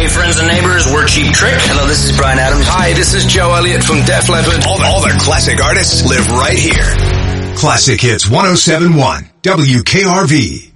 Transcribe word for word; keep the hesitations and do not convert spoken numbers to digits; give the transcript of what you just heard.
Hey, friends and neighbors, we're Cheap Trick. Hello, this is Bryan Adams. Hi, this is Joe Elliott from Def Leppard. All the, all the classic artists live right here. Classic Hits one oh seven point one W K R V.